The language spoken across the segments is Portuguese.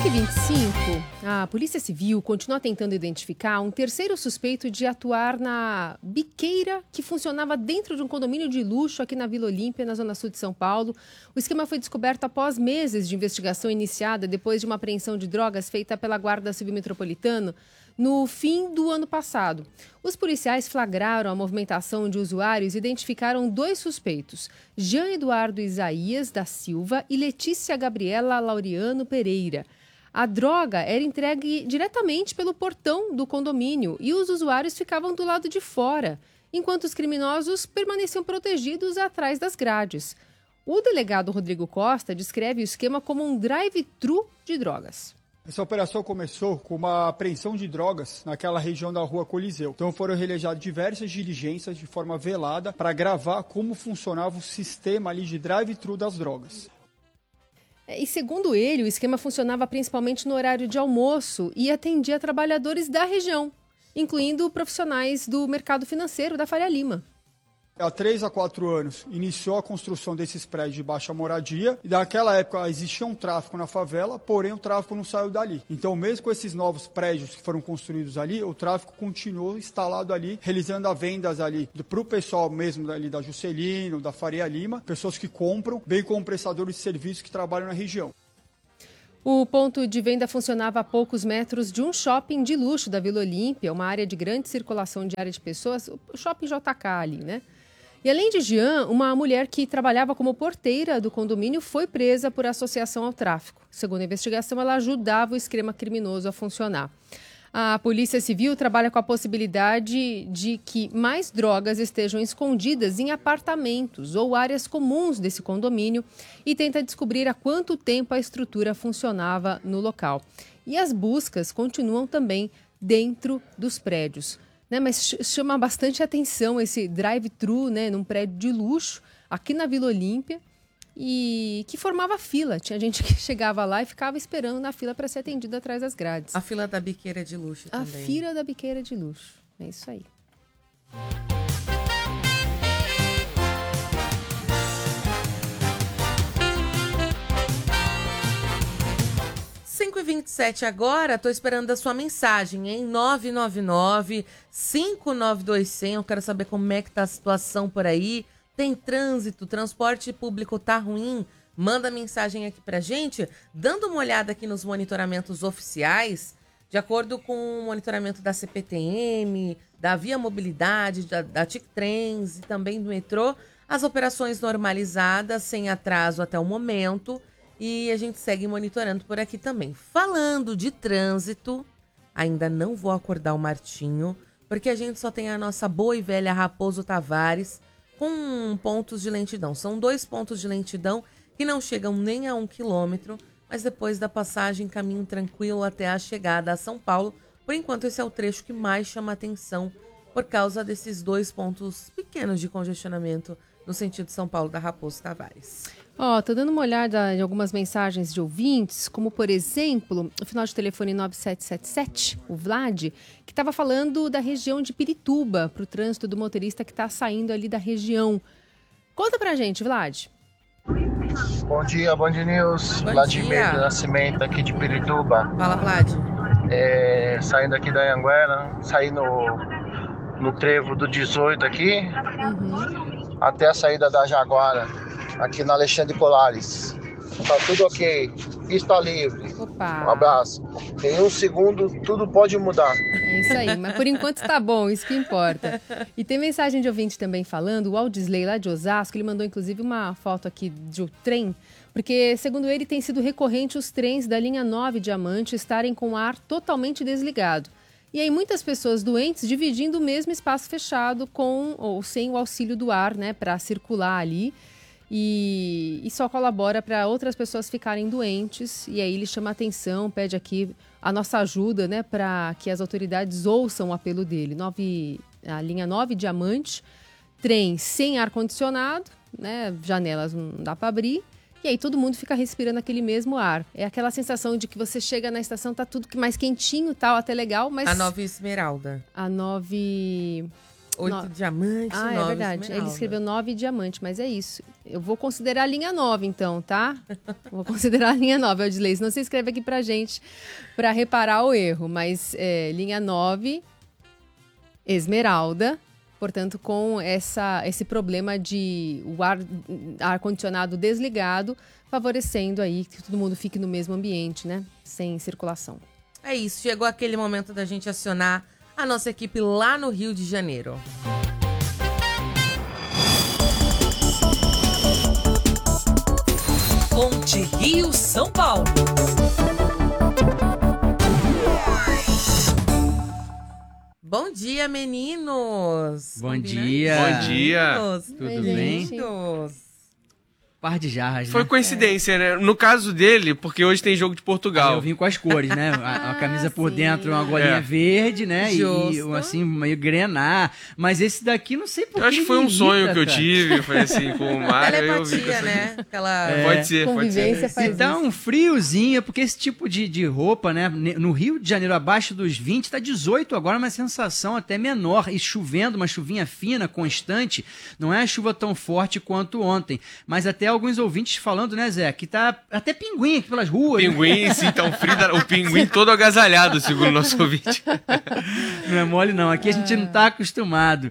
5h25, a Polícia Civil continua tentando identificar um terceiro suspeito de atuar na biqueira que funcionava dentro de um condomínio de luxo aqui na Vila Olímpia, na zona sul de São Paulo. O esquema foi descoberto após meses de investigação iniciada depois de uma apreensão de drogas feita pela Guarda Civil Metropolitana no fim do ano passado. Os policiais flagraram a movimentação de usuários e identificaram 2 suspeitos, Jean Eduardo Isaías da Silva e Letícia Gabriela Laureano Pereira. A droga era entregue diretamente pelo portão do condomínio e os usuários ficavam do lado de fora, enquanto os criminosos permaneciam protegidos atrás das grades. O delegado Rodrigo Costa descreve o esquema como um drive-thru de drogas. Essa operação começou com uma apreensão de drogas naquela região da rua Coliseu. Então foram realizadas diversas diligências de forma velada para gravar como funcionava o sistema ali de drive-thru das drogas. E segundo ele, o esquema funcionava principalmente no horário de almoço e atendia trabalhadores da região, incluindo profissionais do mercado financeiro da Faria Lima. Há 3 a 4 anos, iniciou a construção desses prédios de baixa moradia e naquela época existia um tráfico na favela, porém o tráfico não saiu dali. Então, mesmo com esses novos prédios que foram construídos ali, o tráfico continuou instalado ali, realizando as vendas ali para o pessoal mesmo ali da Juscelino, da Faria Lima, pessoas que compram, bem como prestadores de serviços que trabalham na região. O ponto de venda funcionava a poucos metros de um shopping de luxo da Vila Olímpia, uma área de grande circulação diária de pessoas, o shopping JK ali, né? E além de Jean, uma mulher que trabalhava como porteira do condomínio foi presa por associação ao tráfico. Segundo a investigação, ela ajudava o esquema criminoso a funcionar. A Polícia Civil trabalha com a possibilidade de que mais drogas estejam escondidas em apartamentos ou áreas comuns desse condomínio e tenta descobrir há quanto tempo a estrutura funcionava no local. E as buscas continuam também dentro dos prédios. Mas chama bastante atenção esse drive-thru, num prédio de luxo, aqui na Vila Olímpia, e que formava fila. Tinha gente que chegava lá e ficava esperando na fila para ser atendida atrás das grades. A fila da biqueira de luxo também. A fila da biqueira de luxo. É isso aí. Cinco e 27 agora, tô esperando a sua mensagem, hein? 999-592-100. Eu quero saber como é que tá a situação por aí. Tem trânsito, transporte público tá ruim? Manda mensagem aqui pra gente, dando uma olhada aqui nos monitoramentos oficiais, de acordo com o monitoramento da CPTM, da Via Mobilidade, da TIC Trens e também do metrô, as operações normalizadas, sem atraso até o momento. E a gente segue monitorando por aqui também. Falando de trânsito, ainda não vou acordar o Martinho, porque a gente só tem a nossa boa e velha Raposo Tavares com pontos de lentidão. São 2 pontos de lentidão que não chegam nem a 1 quilômetro, mas depois da passagem, caminho tranquilo até a chegada a São Paulo. Por enquanto, esse é o trecho que mais chama atenção por causa desses 2 pontos pequenos de congestionamento no sentido São Tô Tavares. Tô dando uma olhada em algumas mensagens de ouvintes, como, por exemplo, o final de telefone 9777, o Vlad, que estava falando da região de Pirituba, para o trânsito do motorista que está saindo ali da região. Conta pra gente, Vlad. Bom dia, Band News. Vladimir do Nascimento, aqui de Pirituba. Fala, Vlad. Saindo aqui da Anhanguera, saí no trevo do 18 aqui, até a saída da Jaguara, aqui na Alexandre Colares. Tá tudo ok, pista livre. Opa. Um abraço. Em 1 segundo, tudo pode mudar. É isso aí, mas por enquanto tá bom, isso que importa. E tem mensagem de ouvinte também falando, o Aldisley lá de Osasco, ele mandou inclusive uma foto aqui de um trem, porque segundo ele tem sido recorrente os trens da linha 9 Diamante estarem com o ar totalmente desligado. E aí muitas pessoas doentes dividindo o mesmo espaço fechado com ou sem o auxílio do ar, para circular ali. E só colabora para outras pessoas ficarem doentes. E aí ele chama a atenção, pede aqui a nossa ajuda, para que as autoridades ouçam o apelo dele. A linha 9 Diamante, trem sem ar-condicionado, janelas não dá para abrir. E aí todo mundo fica respirando aquele mesmo ar. É aquela sensação de que você chega na estação, tá tudo mais quentinho, tal, até legal, mas... A 9 Esmeralda. A 9... 8 diamantes, 9 é verdade. esmeralda. Ele escreveu 9 diamantes, mas é isso. Eu vou considerar a linha 9, então, tá? Vou considerar a linha 9, Odilei. Senão você escreve aqui pra gente pra reparar o erro. Mas linha 9, esmeralda. Portanto, com esse problema de o ar-condicionado desligado, favorecendo aí que todo mundo fique no mesmo ambiente, né? Sem circulação. É isso, chegou aquele momento da gente acionar a nossa equipe lá no Rio de Janeiro. Ponte Rio-São Paulo. Bom dia, meninos! Bom dia! Bom dia! Tudo bem? Par de jarras, Foi né? coincidência, né? No caso dele, porque hoje tem jogo de Portugal. Eu vim com as cores, né? A camisa por sim. dentro, uma golinha verde, né? Justo. E assim, meio grená. Mas esse daqui, não sei por que. Eu acho que foi um me sonho irrita, que eu cara. tive, foi assim, com o Mário. Telepatia, né? Aquela... Pode ser, pode Convivência ser. faz E dá isso. um friozinho, porque esse tipo de roupa, né? No Rio de Janeiro, abaixo dos 20, tá 18 agora, uma sensação até menor. E chovendo, uma chuvinha fina, constante. Não é a chuva tão forte quanto ontem. Mas até alguns ouvintes falando, né, Zé? Que tá até pinguim aqui pelas ruas. né? Pinguim, sim, tão frio, o pinguim todo agasalhado, segundo o nosso ouvinte. Não é mole, não. Aqui a gente não tá acostumado.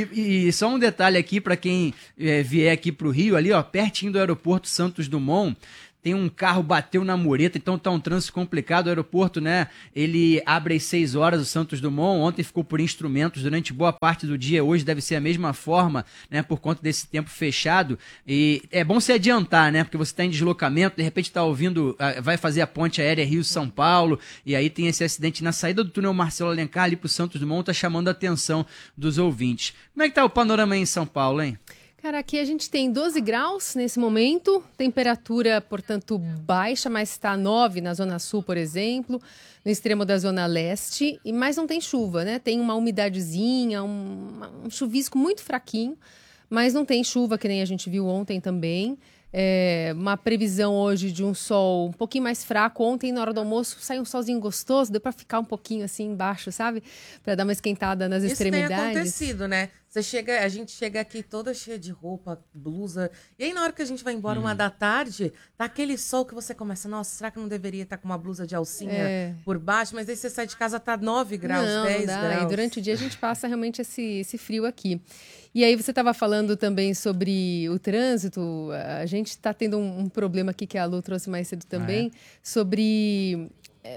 E só um detalhe aqui para quem vier aqui pro Rio, ali, ó, pertinho do aeroporto Santos Dumont, tem um carro bateu na mureta, então tá um trânsito complicado. O aeroporto, né, ele abre às 6 horas, o Santos Dumont. Ontem ficou por instrumentos durante boa parte do dia. Hoje deve ser a mesma forma, né, por conta desse tempo fechado. E é bom se adiantar, né, porque você tá em deslocamento, de repente tá ouvindo, vai fazer a ponte aérea Rio-São Paulo, e aí tem esse acidente na saída do túnel Marcelo Alencar ali pro Santos Dumont, tá chamando a atenção dos ouvintes. Como é que tá o panorama aí em São Paulo, hein? Cara, aqui a gente tem 12 graus nesse momento, temperatura, portanto, baixa, mas está 9 na Zona Sul, por exemplo, no extremo da Zona Leste, mas não tem chuva, né? Tem uma umidadezinha, um chuvisco muito fraquinho, mas não tem chuva, que nem a gente viu ontem também. Uma previsão hoje de um sol um pouquinho mais fraco. Ontem, na hora do almoço, saiu um solzinho gostoso, deu para ficar um pouquinho assim embaixo, sabe? Para dar uma esquentada nas extremidades. Isso tem acontecido, né? A gente chega aqui toda cheia de roupa, blusa, e aí na hora que a gente vai embora 1 da tarde, tá aquele sol que você começa, nossa, será que eu não deveria estar com uma blusa de alcinha por baixo? Mas aí você sai de casa, tá 9 graus, não, 10 não dá. graus. E durante o dia a gente passa realmente esse frio aqui. E aí você estava falando também sobre o trânsito. A gente está tendo um problema aqui que a Lu trouxe mais cedo também, sobre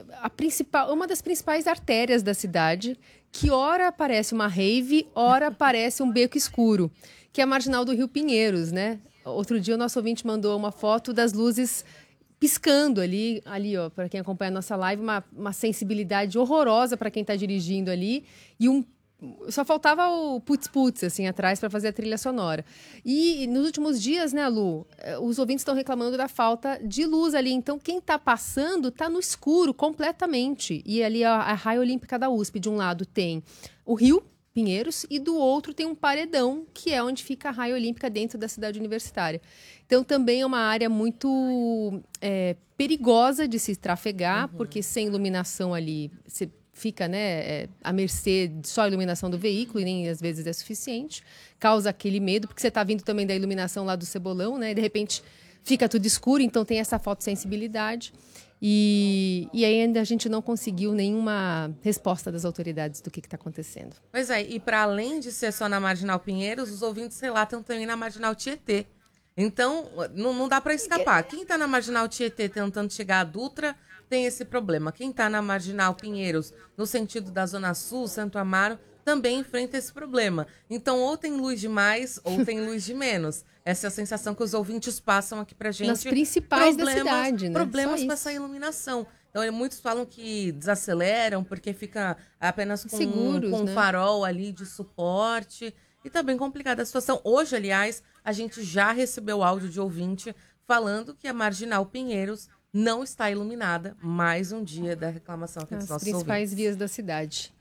uma das principais artérias da cidade, que ora parece uma rave, ora parece um beco escuro, que é a Marginal do Rio Pinheiros, né? Outro dia o nosso ouvinte mandou uma foto das luzes piscando ali ó, para quem acompanha a nossa live, uma sensibilidade horrorosa para quem está dirigindo ali, e só faltava o putz-putz, assim, atrás para fazer a trilha sonora. E nos últimos dias, né, Lu, os ouvintes estão reclamando da falta de luz ali. Então, quem está passando está no escuro completamente. E ali a Raia Olímpica da USP, de um lado tem o Rio Pinheiros e do outro tem um paredão, que é onde fica a Raia Olímpica dentro da cidade universitária. Então, também é uma área muito perigosa de se trafegar, porque sem iluminação ali, você fica, né, à mercê só a iluminação do veículo, e nem às vezes é suficiente. Causa aquele medo, porque você está vindo também da iluminação lá do Cebolão, né, e de repente fica tudo escuro, então tem essa fotossensibilidade. E aí ainda a gente não conseguiu nenhuma resposta das autoridades do que está acontecendo. Pois é, e para além de ser só na Marginal Pinheiros, os ouvintes relatam também na Marginal Tietê. Então, não dá para escapar. Quem está na Marginal Tietê tentando chegar à Dutra tem esse problema. Quem está na Marginal Pinheiros, no sentido da Zona Sul, Santo Amaro, também enfrenta esse problema. Então, ou tem luz de mais, ou tem luz de menos. Essa é a sensação que os ouvintes passam aqui pra gente. Nas principais da cidade, né? Problemas com essa iluminação. Então, muitos falam que desaceleram porque fica apenas com um né? farol ali de suporte. E tá bem complicada a situação. Hoje, aliás, a gente já recebeu áudio de ouvinte falando que a Marginal Pinheiros não está iluminada. Mais um dia da reclamação aqui dos nossos ouvintes. As principais vias da cidade.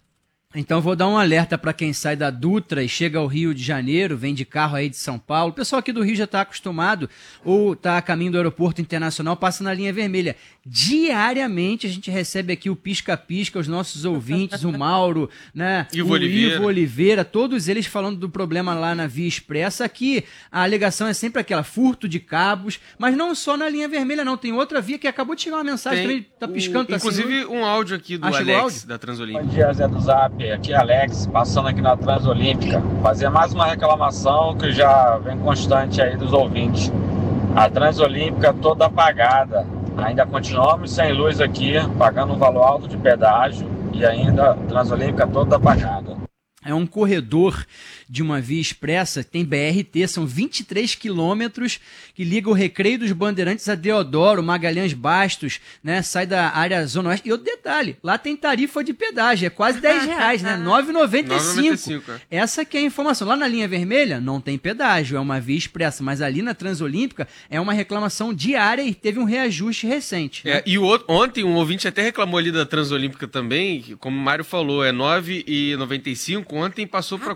Então vou dar um alerta para quem sai da Dutra e chega ao Rio de Janeiro, vem de carro aí de São Paulo. O pessoal aqui do Rio já está acostumado ou está a caminho do aeroporto internacional, passa na linha vermelha. Diariamente a gente recebe aqui o pisca-pisca, os nossos ouvintes, o Mauro, né? Ivo Oliveira, todos eles falando do problema lá na Via Expressa. Aqui a alegação é sempre aquela, furto de cabos, mas não só na linha vermelha não, tem outra via que acabou de chegar uma mensagem, também tá piscando. Tá inclusive um áudio aqui do Alex, da Transolímpica. Bom dia, Zé do Zap. Aqui é Alex, passando aqui na Transolímpica. Fazer mais uma reclamação que já vem constante aí dos ouvintes. A Transolímpica toda apagada. Ainda continuamos sem luz aqui, pagando um valor alto de pedágio e ainda a Transolímpica toda apagada. É um corredor de uma via expressa, tem BRT, são 23 quilômetros que liga o Recreio dos Bandeirantes a Deodoro, Magalhães Bastos, né? Sai da área Zona Oeste. E outro detalhe, lá tem tarifa de pedágio, é quase R$10, né? R$ 9,95. Essa que é a informação. Lá na linha vermelha não tem pedágio, é uma via expressa, mas ali na Transolímpica é uma reclamação diária e teve um reajuste recente. Né? E ontem um ouvinte até reclamou ali da Transolímpica também, que, como o Mário falou, é R$ 9,95. Ontem passou para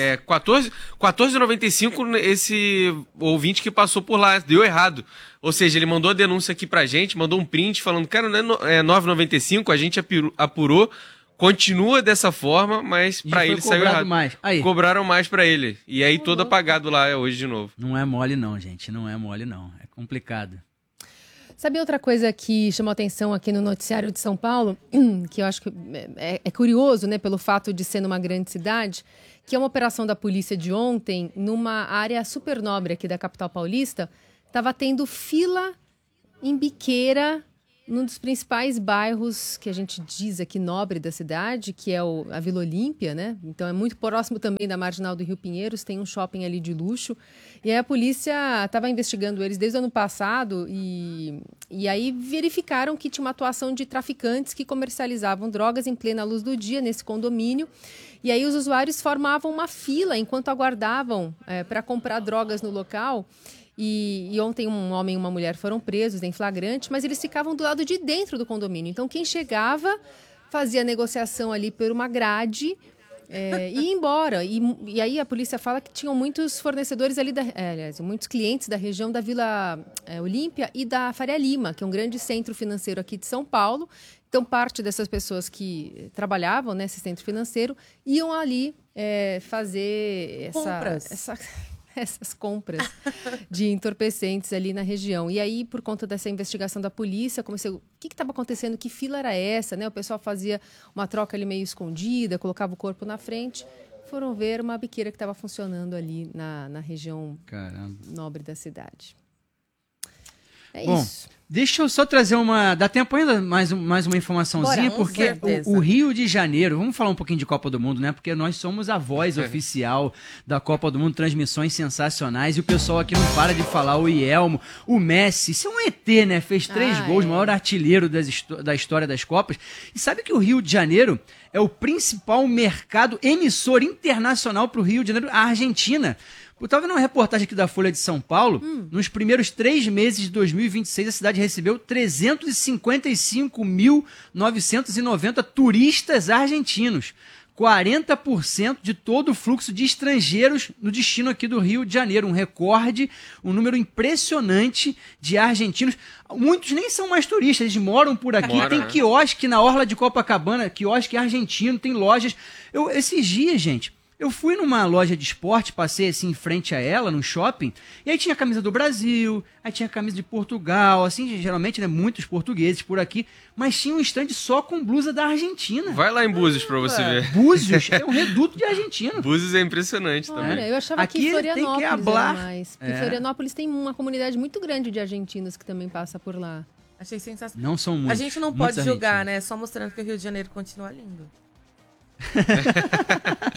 14,95 esse ouvinte que passou por lá, deu errado. Ou seja, ele mandou a denúncia aqui pra gente, mandou um print falando, cara, não é 9,95, a gente apurou, continua dessa forma, mas pra ele saiu errado. Mais. Aí. Cobraram mais pra ele. E aí todo apagado lá hoje de novo. Não é mole não, gente, não é mole não, é complicado. Sabe outra coisa que chamou atenção aqui no noticiário de São Paulo, que eu acho que é curioso, né, pelo fato de ser numa grande cidade, que é uma operação da polícia de ontem, numa área super nobre aqui da capital paulista, estava tendo fila em biqueira num dos principais bairros que a gente diz aqui nobre da cidade, que é a Vila Olímpia, né? Então é muito próximo também da Marginal do Rio Pinheiros, tem um shopping ali de luxo. E aí a polícia estava investigando eles desde o ano passado e aí verificaram que tinha uma atuação de traficantes que comercializavam drogas em plena luz do dia nesse condomínio. E aí os usuários formavam uma fila enquanto aguardavam para comprar drogas no local. E ontem um homem e uma mulher foram presos em flagrante, mas eles ficavam do lado de dentro do condomínio. Então, quem chegava fazia a negociação ali por uma grade e ia embora. E aí a polícia fala que tinham muitos fornecedores ali, aliás, muitos clientes da região da Vila Olímpia e da Faria Lima, que é um grande centro financeiro aqui de São Paulo. Então, parte dessas pessoas que trabalhavam nesse centro financeiro iam ali fazer essas compras de entorpecentes ali na região. E aí, por conta dessa investigação da polícia, o que estava acontecendo? Que fila era essa? Né? O pessoal fazia uma troca ali meio escondida, colocava o corpo na frente. Foram ver uma biqueira que estava funcionando ali na região nobre da cidade. Bom, isso. Deixa eu só trazer dá tempo ainda mais uma informaçãozinha, porque o Rio de Janeiro, vamos falar um pouquinho de Copa do Mundo, né? Porque nós somos a voz oficial da Copa do Mundo, transmissões sensacionais, e o pessoal aqui não para de falar, o Ielmo, o Messi, isso é um ET, né? Fez 3 gols, maior artilheiro da história das Copas. E sabe que o Rio de Janeiro é o principal mercado emissor internacional para o Rio de Janeiro, a Argentina. Eu estava vendo uma reportagem aqui da Folha de São Paulo. Nos primeiros 3 meses de 2026, a cidade recebeu 355.990 turistas argentinos. 40% de todo o fluxo de estrangeiros no destino aqui do Rio de Janeiro. Um recorde, um número impressionante de argentinos. Muitos nem são mais turistas, eles moram por aqui. Tem quiosque na orla de Copacabana, quiosque argentino, tem lojas. Esses dias, gente, eu fui numa loja de esporte, passei assim em frente a ela, num shopping, e aí tinha a camisa do Brasil, aí tinha a camisa de Portugal, assim, geralmente, né, muitos portugueses por aqui, mas tinha um stand só com blusa da Argentina. Vai lá em Búzios pra você ver. Búzios é um reduto de argentino. Búzios é impressionante também. Olha, eu achava aqui que Florianópolis tem que hablar. era mais. Porque Florianópolis tem uma comunidade muito grande de argentinos que também passa por lá. Achei sensacional. Não são muitos. A gente não pode julgar, né? Só mostrando que o Rio de Janeiro continua lindo.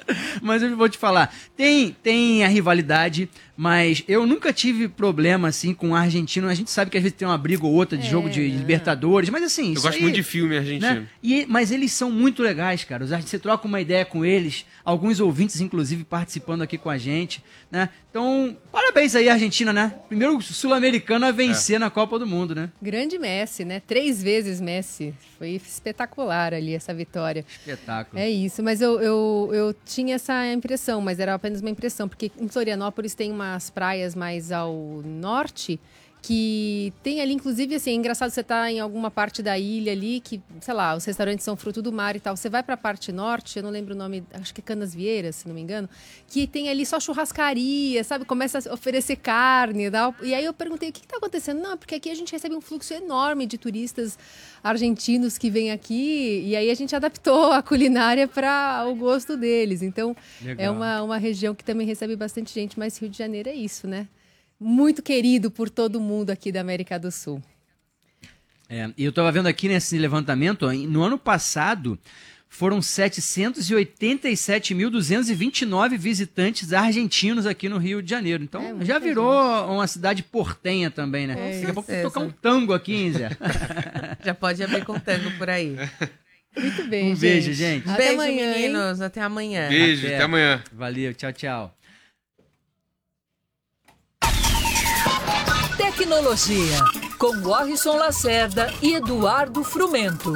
Mas eu vou te falar, tem a rivalidade, mas eu nunca tive problema, assim, com o argentino. A gente sabe que às vezes tem uma briga ou outra de jogo de Libertadores, mas assim... Eu gosto muito de filme argentino. Né? Mas eles são muito legais, cara. Você troca uma ideia com eles, alguns ouvintes, inclusive, participando aqui com a gente, né? Então, parabéns aí, Argentina, né? Primeiro sul-americano a vencer na Copa do Mundo, né? Grande Messi, né? 3 vezes Messi. Foi espetacular ali essa vitória. Espetáculo. É isso, mas eu tinha essa impressão, mas era apenas uma impressão, porque em Florianópolis tem umas praias mais ao norte que tem ali, inclusive, assim, é engraçado você estar em alguma parte da ilha ali, que, sei lá, os restaurantes são fruto do mar e tal. Você vai para a parte norte, eu não lembro o nome, acho que é Canasvieiras, se não me engano, que tem ali só churrascaria, sabe? Começa a oferecer carne e tal. E aí eu perguntei, o que está acontecendo? Não, porque aqui a gente recebe um fluxo enorme de turistas argentinos que vêm aqui, e aí a gente adaptou a culinária para o gosto deles. Então, legal. É uma região que também recebe bastante gente, mas Rio de Janeiro é isso, né? Muito querido por todo mundo aqui da América do Sul. E eu estava vendo aqui nesse levantamento, ó, no ano passado foram 787.229 visitantes argentinos aqui no Rio de Janeiro. Então já virou uma cidade portenha também, né? Daqui a pouco tem que tocar um tango aqui, hein, Zé? Já pode abrir com tango por aí. Muito bem, beijo, gente. Até beijo, amanhã, meninos. Até amanhã. Beijo, até amanhã. Valeu, tchau, tchau. Tecnologia, com Warrison Lacerda e Eduardo Frumento.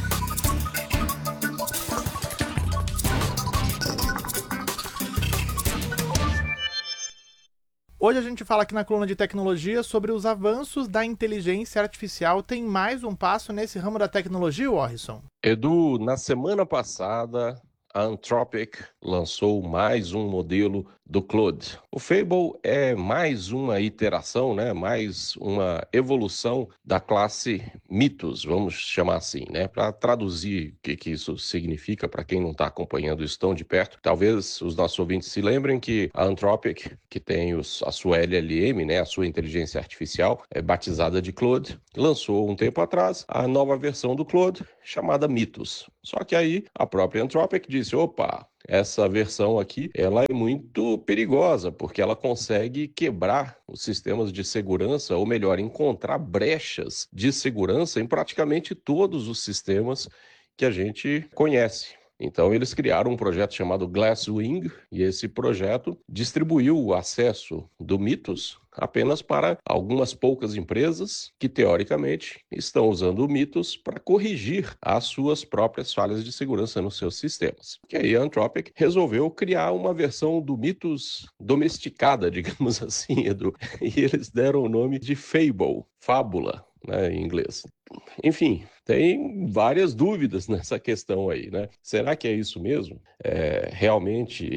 Hoje a gente fala aqui na coluna de tecnologia sobre os avanços da inteligência artificial. Tem mais um passo nesse ramo da tecnologia, Warrison? Edu, na semana passada, a Anthropic lançou mais um modelo do Claude. O Fable é mais uma iteração, né? Mais uma evolução da classe Mythos, vamos chamar assim, né? Para traduzir o que isso significa para quem não está acompanhando isso tão de perto. Talvez os nossos ouvintes se lembrem que a Anthropic, que tem a sua LLM, né? A sua inteligência artificial, é batizada de Claude, lançou um tempo atrás a nova versão do Claude, chamada Mythos. Só que aí a própria Anthropic disse, opa, essa versão aqui, ela é muito perigosa, porque ela consegue quebrar os sistemas de segurança, ou melhor, encontrar brechas de segurança em praticamente todos os sistemas que a gente conhece. Então, eles criaram um projeto chamado Glasswing, e esse projeto distribuiu o acesso do Mythos apenas para algumas poucas empresas que, teoricamente, estão usando o Mythos para corrigir as suas próprias falhas de segurança nos seus sistemas. E aí a Anthropic resolveu criar uma versão do Mythos domesticada, digamos assim, Edu. E eles deram o nome de Fable, fábula, né, em inglês. Enfim, tem várias dúvidas nessa questão aí, né? Será que é isso mesmo? Realmente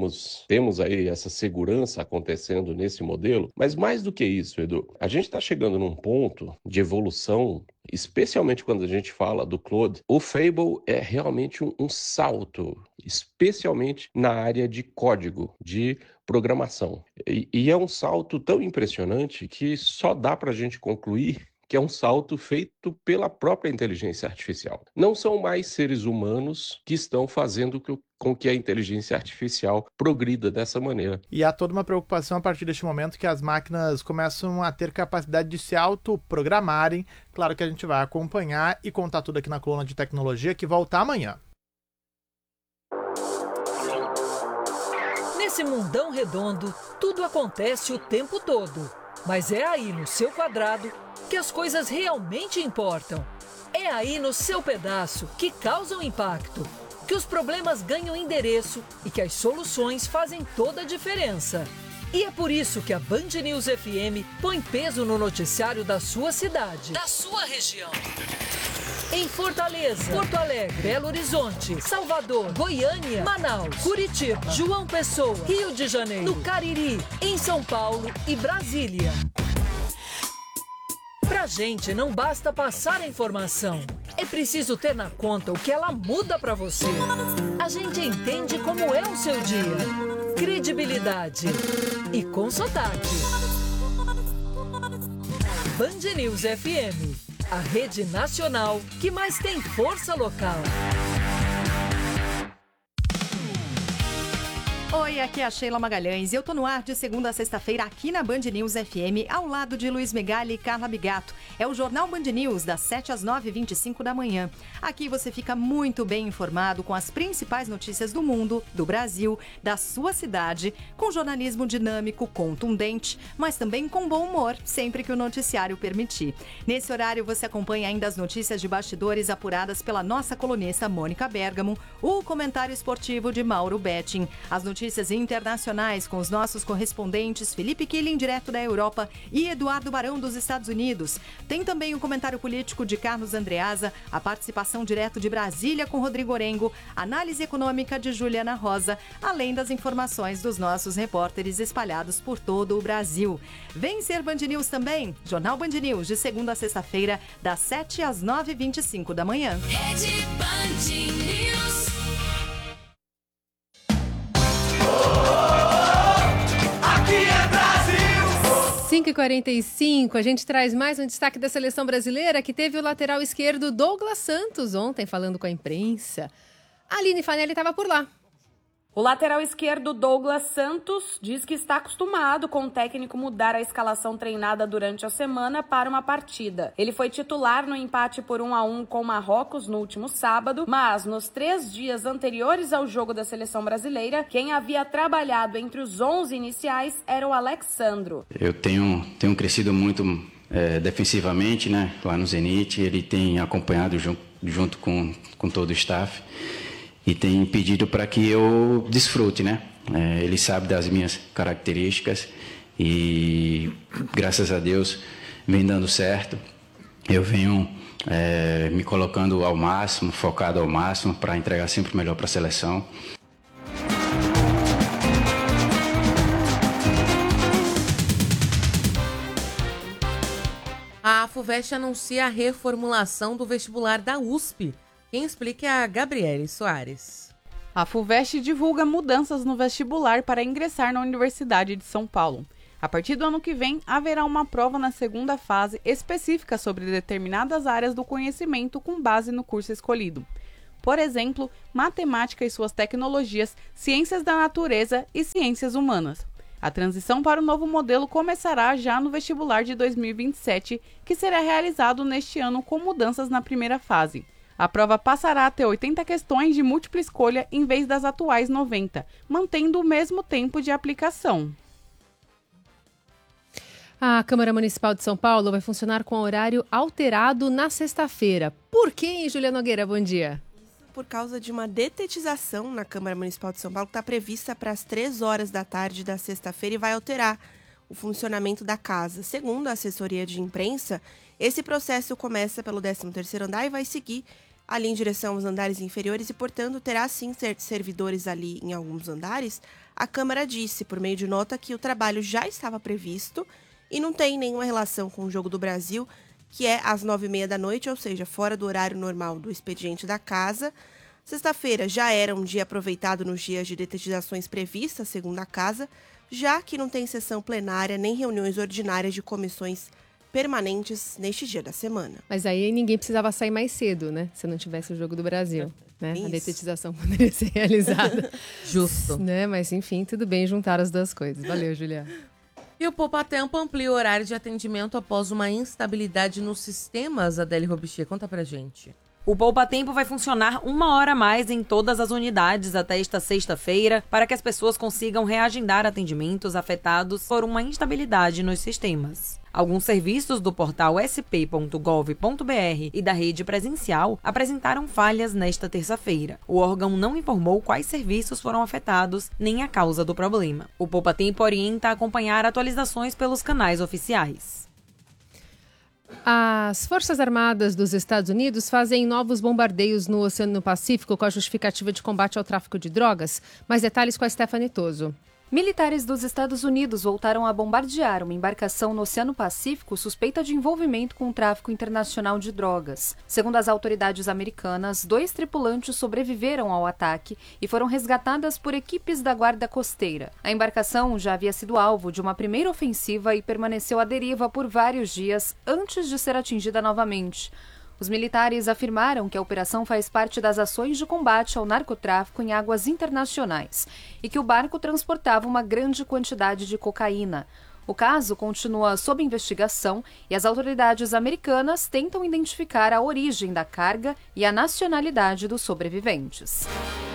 temos aí essa segurança acontecendo nesse modelo? Mas mais do que isso, Edu, a gente está chegando num ponto de evolução, especialmente quando a gente fala do Claude. O Fable é realmente um salto, especialmente na área de código, de programação. E é um salto tão impressionante que só dá para a gente concluir que é um salto feito pela própria inteligência artificial. Não são mais seres humanos que estão fazendo com que a inteligência artificial progrida dessa maneira. E há toda uma preocupação a partir deste momento que as máquinas começam a ter capacidade de se autoprogramarem. Claro que a gente vai acompanhar e contar tudo aqui na coluna de tecnologia, que volta amanhã. Nesse mundão redondo, tudo acontece o tempo todo. Mas é aí no seu quadrado que as coisas realmente importam. É aí no seu pedaço que causam impacto, que os problemas ganham endereço e que as soluções fazem toda a diferença. E é por isso que a Band News FM põe peso no noticiário da sua cidade, da sua região. Em Fortaleza, Porto Alegre, Belo Horizonte, Salvador, Goiânia, Manaus, Curitiba, João Pessoa, Rio de Janeiro, no Cariri, em São Paulo e Brasília. Pra gente não basta passar a informação, é preciso ter na conta o que ela muda pra você. A gente entende como é o seu dia, credibilidade e com sotaque. Band News FM, a rede nacional que mais tem força local. Oi, aqui é a Sheila Magalhães e eu tô no ar de segunda a sexta-feira aqui na Band News FM, ao lado de Luiz Megali e Carla Bigato. É o Jornal Band News, das 7 às 9h25 da manhã. Aqui você fica muito bem informado com as principais notícias do mundo, do Brasil, da sua cidade, com jornalismo dinâmico, contundente, mas também com bom humor, sempre que o noticiário permitir. Nesse horário você acompanha ainda as notícias de bastidores apuradas pela nossa colunista Mônica Bergamo, o comentário esportivo de Mauro Betting, as notícias internacionais com os nossos correspondentes Felipe Killing, direto da Europa, e Eduardo Barão, dos Estados Unidos. Tem também o comentário político de Carlos Andreasa, a participação direto de Brasília com Rodrigo Orengo, análise econômica de Juliana Rosa, além das informações dos nossos repórteres espalhados por todo o Brasil. Vem ser Band News também, Jornal Band News, de segunda a sexta-feira, das 7 às 9h25 da manhã. Rede Band News. Aqui é Brasil! 5h45, a gente traz mais um destaque da seleção brasileira, que teve o lateral esquerdo Douglas Santos ontem falando com a imprensa. A Aline Fanelli estava por lá. O lateral esquerdo Douglas Santos diz que está acostumado com o técnico mudar a escalação treinada durante a semana para uma partida. Ele foi titular no empate por 1-1 com Marrocos no último sábado, mas nos 3 dias anteriores ao jogo da seleção brasileira, quem havia trabalhado entre os 11 iniciais era o Alexandro. Eu tenho crescido muito defensivamente, né? Lá no Zenit, ele tem acompanhado junto com todo o staff. E tem pedido para que eu desfrute, né? Ele sabe das minhas características e, graças a Deus, vem dando certo. Eu venho me colocando ao máximo, focado ao máximo, para entregar sempre o melhor para a seleção. A FUVEST anuncia a reformulação do vestibular da USP. Quem explica é a Gabriele Soares. A FUVEST divulga mudanças no vestibular para ingressar na Universidade de São Paulo. A partir do ano que vem, haverá uma prova na segunda fase específica sobre determinadas áreas do conhecimento com base no curso escolhido. Por exemplo, matemática e suas tecnologias, ciências da natureza e ciências humanas. A transição para o novo modelo começará já no vestibular de 2027, que será realizado neste ano com mudanças na primeira fase. A prova passará a ter 80 questões de múltipla escolha em vez das atuais 90, mantendo o mesmo tempo de aplicação. A Câmara Municipal de São Paulo vai funcionar com horário alterado na sexta-feira. Por quê, Julia Nogueira? Bom dia. Por causa de uma detetização na Câmara Municipal de São Paulo, que está prevista para as 3 horas da tarde da sexta-feira e vai alterar o funcionamento da casa. Segundo a assessoria de imprensa, esse processo começa pelo 13º andar e vai seguir ali em direção aos andares inferiores e, portanto, terá sim servidores ali em alguns andares. A Câmara disse, por meio de nota, que o trabalho já estava previsto e não tem nenhuma relação com o Jogo do Brasil, que é às 9h30 da noite, ou seja, fora do horário normal do expediente da casa. Sexta-feira já era um dia aproveitado nos dias de detetizações previstas, segundo a casa, já que não tem sessão plenária nem reuniões ordinárias de comissões permanentes neste dia da semana. Mas aí ninguém precisava sair mais cedo, né? Se não tivesse o Jogo do Brasil, né? A detetização poderia ser realizada. Justo. Né? Mas enfim, tudo bem juntar as duas coisas. Valeu, Julia. E o Poupa Tempo amplia o horário de atendimento após uma instabilidade nos sistemas. Adélia Robichê, conta pra gente. O Poupa Tempo vai funcionar 1 hora a mais em todas as unidades até esta sexta-feira para que as pessoas consigam reagendar atendimentos afetados por uma instabilidade nos sistemas. Alguns serviços do portal sp.gov.br e da rede presencial apresentaram falhas nesta terça-feira. O órgão não informou quais serviços foram afetados nem a causa do problema. O Poupa Tempo orienta a acompanhar atualizações pelos canais oficiais. As Forças Armadas dos Estados Unidos fazem novos bombardeios no Oceano Pacífico com a justificativa de combate ao tráfico de drogas. Mais detalhes com a Stephanie Toso. Militares dos Estados Unidos voltaram a bombardear uma embarcação no Oceano Pacífico suspeita de envolvimento com o tráfico internacional de drogas. Segundo as autoridades americanas, 2 tripulantes sobreviveram ao ataque e foram resgatadas por equipes da Guarda Costeira. A embarcação já havia sido alvo de uma primeira ofensiva e permaneceu à deriva por vários dias antes de ser atingida novamente. Os militares afirmaram que a operação faz parte das ações de combate ao narcotráfico em águas internacionais e que o barco transportava uma grande quantidade de cocaína. O caso continua sob investigação e as autoridades americanas tentam identificar a origem da carga e a nacionalidade dos sobreviventes.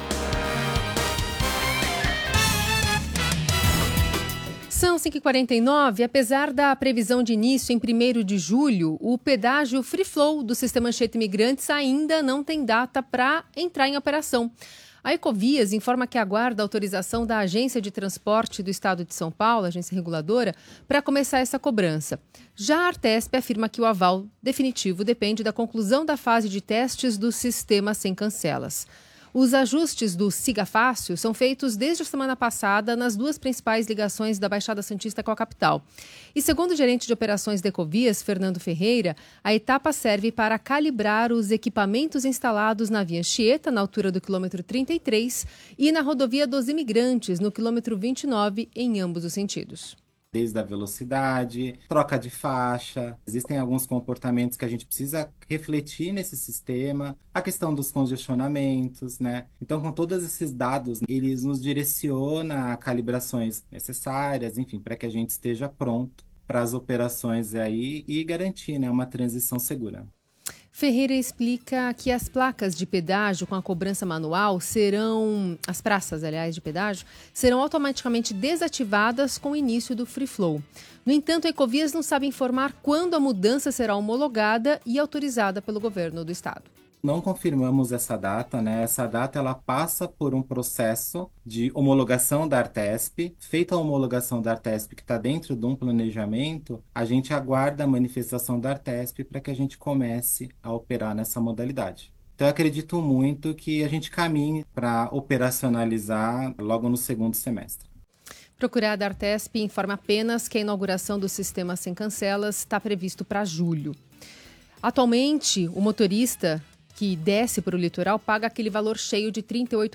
São 5h49, apesar da previsão de início em 1º de julho, o pedágio Free Flow do Sistema Anchieta Imigrantes ainda não tem data para entrar em operação. A Ecovias informa que aguarda a autorização da Agência de Transporte do Estado de São Paulo, agência reguladora, para começar essa cobrança. Já a Artesp afirma que o aval definitivo depende da conclusão da fase de testes do sistema sem cancelas. Os ajustes do Siga Fácil são feitos desde a semana passada nas duas principais ligações da Baixada Santista com a capital. E segundo o gerente de operações da Ecovias, Fernando Ferreira, a etapa serve para calibrar os equipamentos instalados na via Anchieta, na altura do quilômetro 33, e na rodovia dos Imigrantes, no quilômetro 29, em ambos os sentidos. Desde a velocidade, troca de faixa, existem alguns comportamentos que a gente precisa refletir nesse sistema, a questão dos congestionamentos, né? Então, com todos esses dados, eles nos direcionam a calibrações necessárias, enfim, para que a gente esteja pronto para as operações aí e garantir, né, uma transição segura. Ferreira explica que as placas de pedágio com a cobrança manual as praças, aliás, de pedágio, serão automaticamente desativadas com o início do Free Flow. No entanto, a Ecovias não sabe informar quando a mudança será homologada e autorizada pelo governo do estado. Não confirmamos essa data, né? Essa data ela passa por um processo de homologação da Artesp. Feita a homologação da Artesp, que está dentro de um planejamento, a gente aguarda a manifestação da Artesp para que a gente comece a operar nessa modalidade. Então, eu acredito muito que a gente caminhe para operacionalizar logo no segundo semestre. Procurada, a Artesp informa apenas que a inauguração do sistema sem cancelas está previsto para julho. Atualmente, o motorista que desce para o litoral paga aquele valor cheio de R$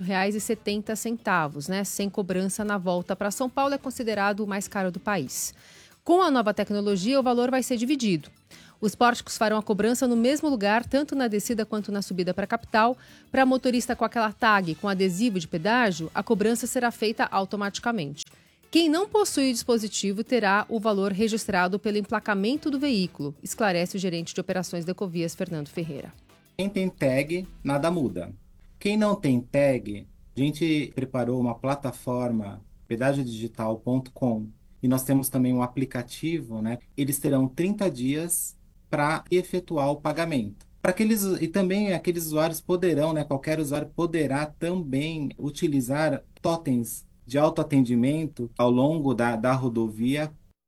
38,70, né? Sem cobrança na volta para São Paulo, é considerado o mais caro do país. Com a nova tecnologia, o valor vai ser dividido. Os pórticos farão a cobrança no mesmo lugar, tanto na descida quanto na subida para a capital. Para motorista com aquela tag com adesivo de pedágio, a cobrança será feita automaticamente. Quem não possui o dispositivo terá o valor registrado pelo emplacamento do veículo, esclarece o gerente de operações da Ecovias, Fernando Ferreira. Quem tem tag, nada muda. Quem não tem tag, a gente preparou uma plataforma, pedagiodigital.com, e nós temos também um aplicativo, né? Eles terão 30 dias para efetuar o pagamento. E também aqueles usuários poderão, né? Qualquer usuário poderá também utilizar totens de autoatendimento ao longo da rodovia.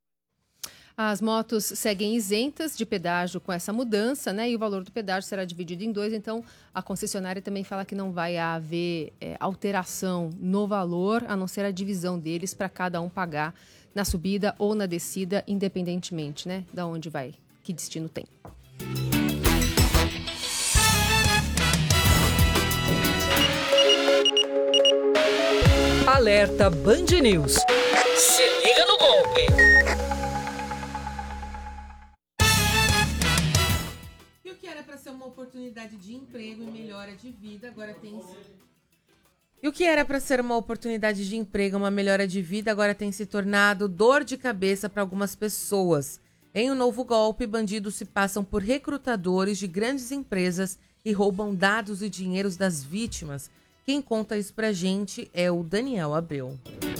As motos seguem isentas de pedágio com essa mudança, né? E o valor do pedágio será dividido em 2, então a concessionária também fala que não vai haver alteração no valor, a não ser a divisão deles para cada um pagar na subida ou na descida, independentemente, né? Da onde vai, que destino tem. Alerta Band News. Se liga no golpe. E o que era para ser uma oportunidade de emprego e melhora de vida, agora tem se tornado dor de cabeça para algumas pessoas. Em um novo golpe, bandidos se passam por recrutadores de grandes empresas e roubam dados e dinheiros das vítimas. Quem conta isso pra gente é o Daniel Abreu.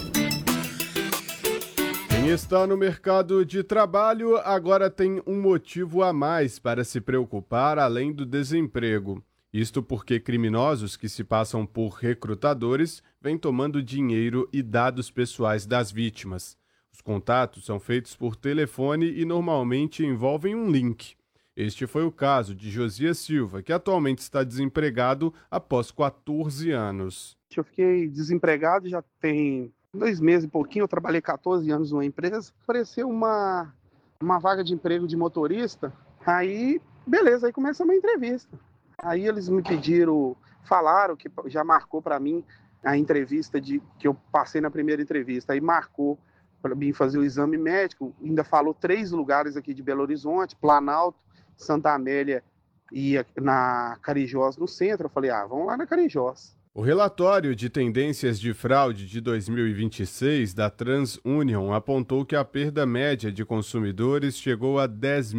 Quem está no mercado de trabalho agora tem um motivo a mais para se preocupar além do desemprego. Isto porque criminosos que se passam por recrutadores vêm tomando dinheiro e dados pessoais das vítimas. Os contatos são feitos por telefone e normalmente envolvem um link. Este foi o caso de Josias Silva, que atualmente está desempregado após 14 anos. Eu fiquei desempregado já tem 2 meses e pouquinho, eu trabalhei 14 anos numa empresa. Apareceu uma vaga de emprego de motorista, aí beleza, aí começa uma entrevista. Aí eles me pediram, falaram que já marcou para mim a entrevista que eu passei na primeira entrevista, aí marcou para mim fazer o exame médico, ainda falou 3 lugares aqui de Belo Horizonte, Planalto, Santa Amélia ia na Carijós, no centro. Eu falei, vamos lá na Carijós. O relatório de tendências de fraude de 2026 da TransUnion apontou que a perda média de consumidores chegou a R$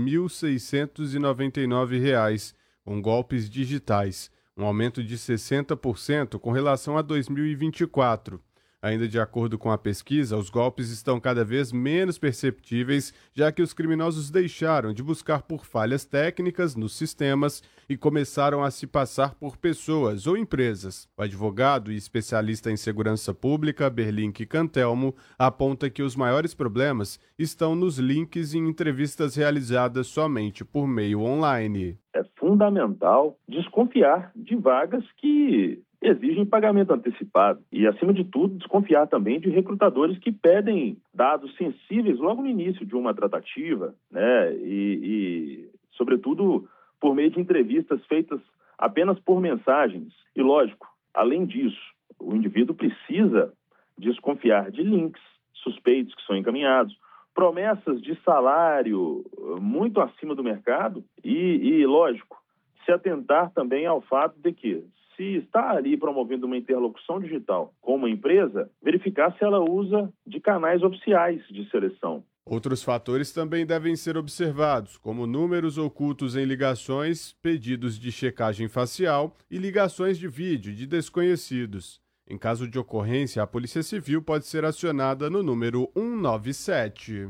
10.699, com golpes digitais, um aumento de 60% com relação a 2024. Ainda de acordo com a pesquisa, os golpes estão cada vez menos perceptíveis, já que os criminosos deixaram de buscar por falhas técnicas nos sistemas e começaram a se passar por pessoas ou empresas. O advogado e especialista em segurança pública, Berlink Cantelmo, aponta que os maiores problemas estão nos links em entrevistas realizadas somente por meio online. É fundamental desconfiar de vagas que exigem pagamento antecipado e, acima de tudo, desconfiar também de recrutadores que pedem dados sensíveis logo no início de uma tratativa, né? E sobretudo, por meio de entrevistas feitas apenas por mensagens. E, lógico, além disso, o indivíduo precisa desconfiar de links suspeitos que são encaminhados, promessas de salário muito acima do mercado e, lógico, se atentar também ao fato de que, se está ali promovendo uma interlocução digital com uma empresa, verificar se ela usa de canais oficiais de seleção. Outros fatores também devem ser observados, como números ocultos em ligações, pedidos de checagem facial e ligações de vídeo de desconhecidos. Em caso de ocorrência, a Polícia Civil pode ser acionada no número 197.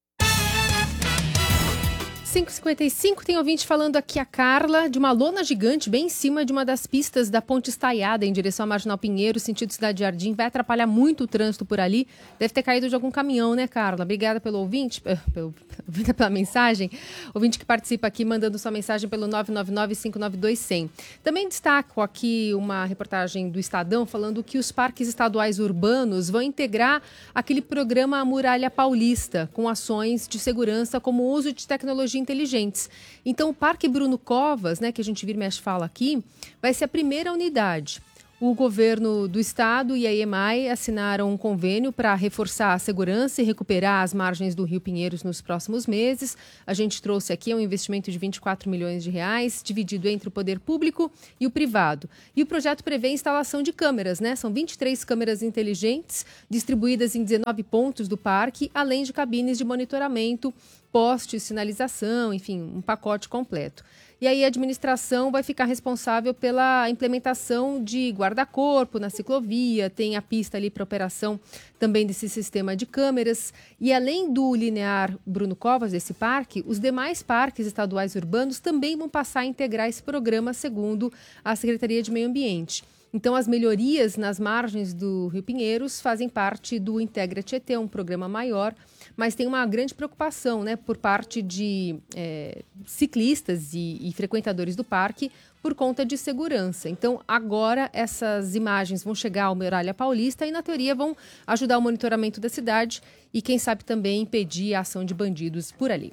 5h55, tem ouvinte falando aqui, a Carla, de uma lona gigante bem em cima de uma das pistas da Ponte Estaiada, em direção à Marginal Pinheiro, sentido Cidade Jardim. Vai atrapalhar muito o trânsito por ali. Deve ter caído de algum caminhão, né, Carla? Obrigada pelo ouvinte, pela mensagem. Ouvinte que participa aqui, mandando sua mensagem pelo 999-592-100. Também destaco aqui uma reportagem do Estadão falando que os parques estaduais urbanos vão integrar aquele programa Muralha Paulista, com ações de segurança como o uso de tecnologia inteligentes. Então, o Parque Bruno Covas, né, que a gente vira e mexe fala aqui, vai ser a primeira unidade. O governo do estado e a EMAI assinaram um convênio para reforçar a segurança e recuperar as margens do Rio Pinheiros nos próximos meses. A gente trouxe aqui um investimento de 24 milhões de reais, dividido entre o poder público e o privado. E o projeto prevê a instalação de câmeras, né? São 23 câmeras inteligentes, distribuídas em 19 pontos do parque, além de cabines de monitoramento, postes, sinalização, enfim, um pacote completo. E aí a administração vai ficar responsável pela implementação de guarda-corpo na ciclovia, tem a pista ali para operação também desse sistema de câmeras. E além do linear Bruno Covas, desse parque, os demais parques estaduais urbanos também vão passar a integrar esse programa, segundo a Secretaria de Meio Ambiente. Então, as melhorias nas margens do Rio Pinheiros fazem parte do Integra Tietê, um programa maior, mas tem uma grande preocupação, né, por parte de ciclistas e frequentadores do parque por conta de segurança. Então, agora essas imagens vão chegar ao Muralha Paulista e, na teoria, vão ajudar o monitoramento da cidade e, quem sabe, também impedir a ação de bandidos por ali.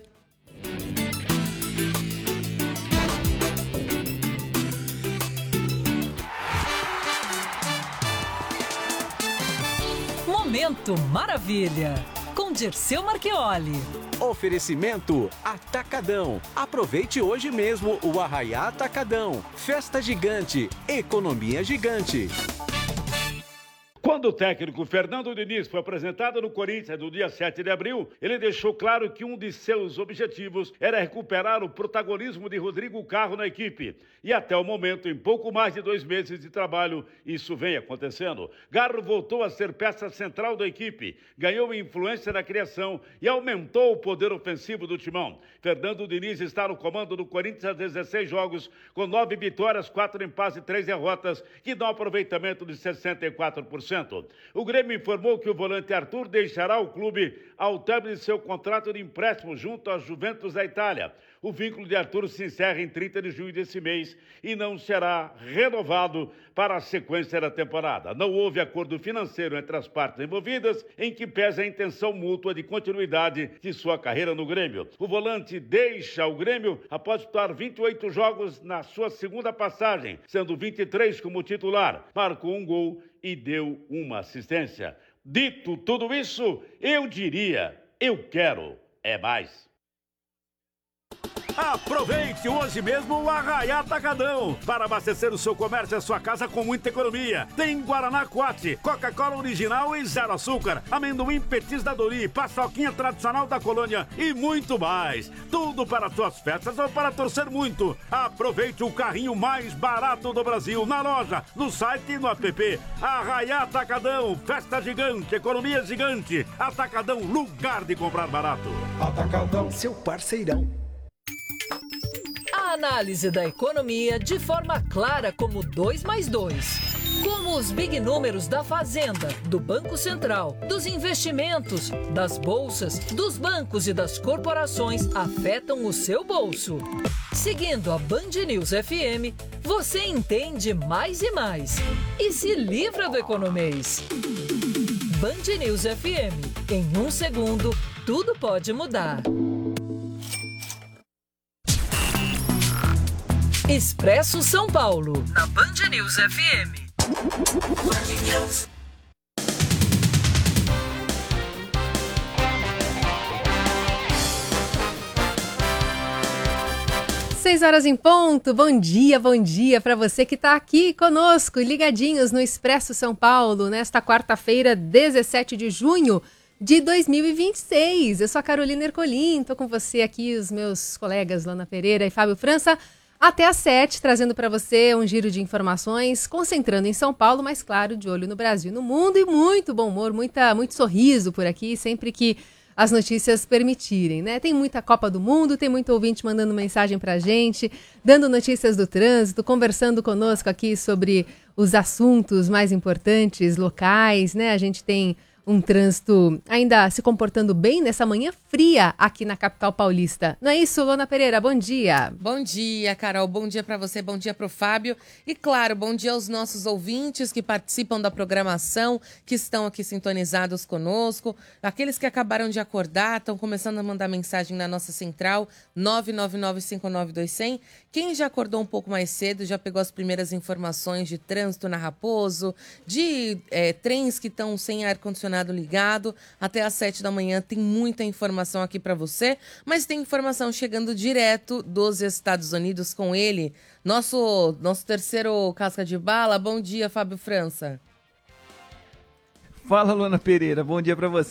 Momento Maravilha, com Dirceu Marchioli. Oferecimento Atacadão. Aproveite hoje mesmo o Arraiá Atacadão. Festa gigante, economia gigante. Quando o técnico Fernando Diniz foi apresentado no Corinthians no dia 7 de abril, ele deixou claro que um de seus objetivos era recuperar o protagonismo de Rodrigo Carro na equipe. E até o momento, em pouco mais de 2 meses de trabalho, isso vem acontecendo. Garro voltou a ser peça central da equipe, ganhou influência na criação e aumentou o poder ofensivo do timão. Fernando Diniz está no comando do Corinthians há 16 jogos, com 9 vitórias, 4 empates e 3 derrotas, que dão aproveitamento de 64%. O Grêmio informou que o volante Arthur deixará o clube ao término de seu contrato de empréstimo junto à Juventus da Itália. O vínculo de Arthur se encerra em 30 de junho desse mês e não será renovado para a sequência da temporada. Não houve acordo financeiro entre as partes envolvidas, em que pesa a intenção mútua de continuidade de sua carreira no Grêmio. O volante deixa o Grêmio após disputar 28 jogos na sua segunda passagem, sendo 23 como titular. Marcou um gol e deu uma assistência. Dito tudo isso, eu diria, eu quero é mais. Aproveite hoje mesmo o Arraiá Atacadão para abastecer o seu comércio e a sua casa com muita economia. Tem Guaraná Quat, Coca-Cola original e zero açúcar, amendoim Petis da Dori, paçoquinha tradicional da Colônia e muito mais. Tudo para suas festas ou para torcer muito. Aproveite o carrinho mais barato do Brasil na loja, no site e no app. Arraiá Atacadão, festa gigante, economia gigante. Atacadão, lugar de comprar barato. Atacadão, seu parceirão. A análise da economia de forma clara como 2 mais 2. Como os big números da Fazenda, do Banco Central, dos investimentos, das bolsas, dos bancos e das corporações afetam o seu bolso. Seguindo a Band News FM, você entende mais e mais. E se livra do economês. Band News FM. Em 1 segundo, tudo pode mudar. Expresso São Paulo, na Band News FM. 6 horas em ponto. Bom dia para você que está aqui conosco, ligadinhos no Expresso São Paulo, nesta quarta-feira, 17 de junho de 2026. Eu sou a Carolina Ercolim, estou com você aqui, os meus colegas Lana Pereira e Fábio França, até às 7, trazendo para você um giro de informações, concentrando em São Paulo, mas claro, de olho no Brasil e no mundo, e muito bom humor, muito sorriso por aqui, sempre que as notícias permitirem, né? Tem muita Copa do Mundo, tem muito ouvinte mandando mensagem pra gente, dando notícias do trânsito, conversando conosco aqui sobre os assuntos mais importantes, locais, né? A gente tem um trânsito ainda se comportando bem nessa manhã fria aqui na capital paulista. Não é isso, Lona Pereira? Bom dia. Bom dia, Carol. Bom dia para você, bom dia para o Fábio. E, claro, bom dia aos nossos ouvintes que participam da programação, que estão aqui sintonizados conosco. Aqueles que acabaram de acordar, estão começando a mandar mensagem na nossa central, 999-592-100. Quem já acordou um pouco mais cedo, já pegou as primeiras informações de trânsito na Raposo, de trens que estão sem ar-condicionado ligado, até às 7 da manhã tem muita informação aqui para você, mas tem informação chegando direto dos Estados Unidos com ele, nosso terceiro casca de bala. Bom dia, Fábio França. Fala, Luana Pereira, bom dia para você.